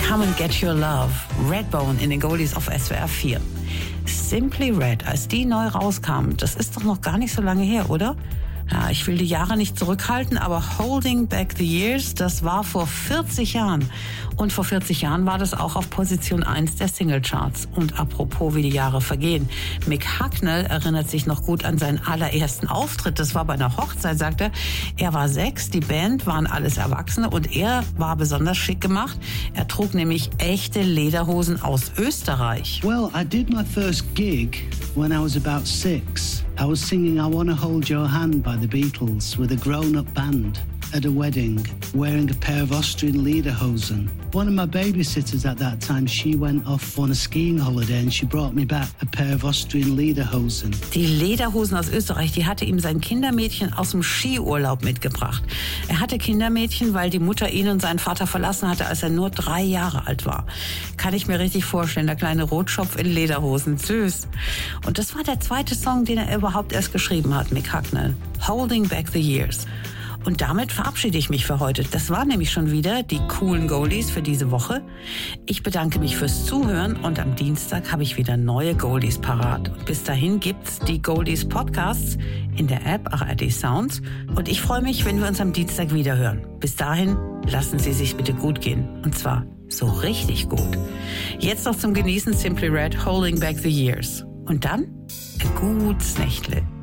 Come and Get Your Love, Redbone in den Goldies auf SWR 4. Simply Red, als die neu rauskam, das ist doch noch gar nicht so lange her, oder? Ja, ich will die Jahre nicht zurückhalten, aber Holding Back the Years, das war vor 40 Jahren. Und vor 40 Jahren war das auch auf Position 1 der Singlecharts. Und apropos, wie die Jahre vergehen. Mick Hucknall erinnert sich noch gut an seinen allerersten Auftritt. Das war bei einer Hochzeit, sagt er. Er war 6, die Band waren alles Erwachsene und er war besonders schick gemacht. Er trug nämlich echte Lederhosen aus Österreich. Well, I did my first gig when I was about 6. I was singing I Wanna Hold Your Hand by the Beatles with a grown-up band at a wedding, wearing a pair of Austrian lederhosen. One of my babysitters at that time, she went off on a skiing holiday and she brought me back a pair of Austrian lederhosen. Die Lederhosen aus Österreich, die hatte ihm sein Kindermädchen aus dem Skiurlaub mitgebracht. Er hatte Kindermädchen, weil die Mutter ihn und seinen Vater verlassen hatte, als er nur 3 Jahre alt war. Kann ich mir richtig vorstellen, der kleine Rotschopf in Lederhosen, süß. Und das war der zweite Song, den er überhaupt erst geschrieben hat, Mick Hucknall. Holding Back the Years. Und damit verabschiede ich mich für heute. Das waren nämlich schon wieder die coolen Goldies für diese Woche. Ich bedanke mich fürs Zuhören und am Dienstag habe ich wieder neue Goldies parat. Und bis dahin gibt's die Goldies Podcasts in der App ARD Sounds. Und ich freue mich, wenn wir uns am Dienstag wieder hören. Bis dahin, lassen Sie sich bitte gut gehen. Und zwar so richtig gut. Jetzt noch zum Genießen Simply Red, Holding Back the Years. Und dann ein gutes Nächtle.